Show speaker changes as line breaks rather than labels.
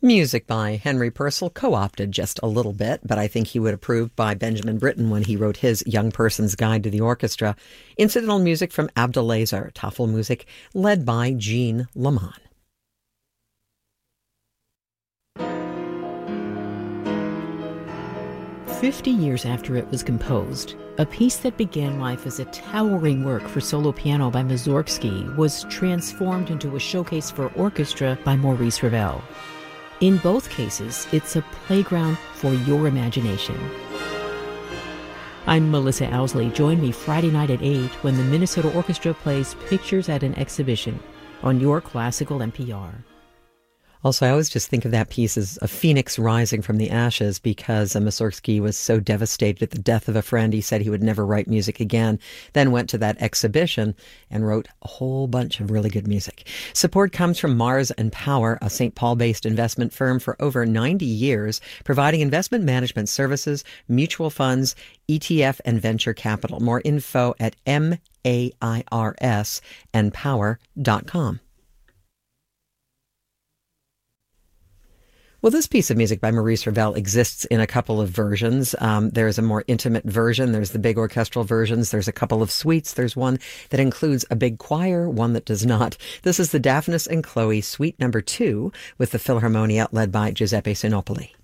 Music by Henry Purcell, co-opted just a little bit, but I think he would approve by Benjamin Britten when he wrote his Young Person's Guide to the Orchestra. Incidental music from Abdelazer, Tafelmusik, led by Jean Laman.
"50 years after it was composed, a piece that began life as a towering work for solo piano by Mussorgsky was transformed into a showcase for orchestra by Maurice Ravel. In both cases, it's a playground for your imagination." I'm Melissa Owsley. Join me Friday night at 8 when the Minnesota Orchestra plays Pictures at an Exhibition on your classical NPR.
Also, I always just think of that piece as a phoenix rising from the ashes, because Mussorgsky was so devastated at the death of a friend, he said he would never write music again, then went to that exhibition and wrote a whole bunch of really good music. Support comes from Mars and Power, a St. Paul-based investment firm for over 90 years, providing investment management services, mutual funds, ETF, and venture capital. More info at MAIRSandpower.com. Well, this piece of music by Maurice Ravel exists in a couple of versions. There's a more intimate version. There's the big orchestral versions. There's a couple of suites. There's one that includes a big choir, one that does not. This is the Daphnis and Chloe Suite No. 2 with the Philharmonia led by Giuseppe Sinopoli.